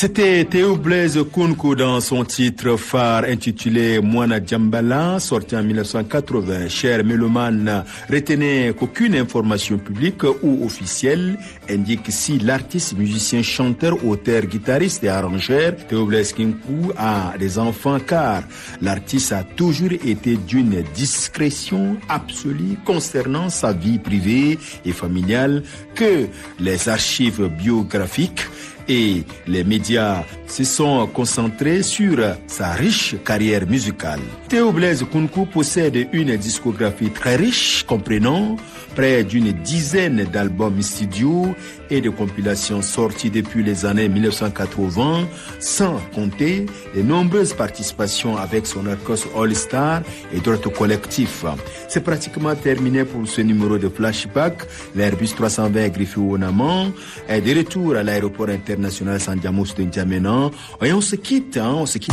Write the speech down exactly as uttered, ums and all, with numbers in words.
C'était Théo Blaise Kounkou dans son titre phare intitulé Mwana Djambala, sorti en mille neuf cent quatre-vingts. Chers mélomanes, retenez qu'aucune information publique ou officielle indique si l'artiste, musicien, chanteur, auteur, guitariste et arrangeur Théo Blaise Kounkou a des enfants, car l'artiste a toujours été d'une discrétion absolue concernant sa vie privée et familiale que les archives biographiques et les médias se sont concentrés sur sa riche carrière musicale. Théo Blaise Kounkou possède une discographie très riche, comprenant près d'une dizaine d'albums studio et de compilations sorties depuis les années mille neuf cent quatre-vingts, sans compter les nombreuses participations avec son orchestre All Star et d'autres collectifs. C'est pratiquement terminé pour ce numéro de Flashback. L'Airbus trois cent vingt griffé au Naman est de retour à l'aéroport international Sandiamos de N'Djamena. Et on se quitte, hein, on se quitte.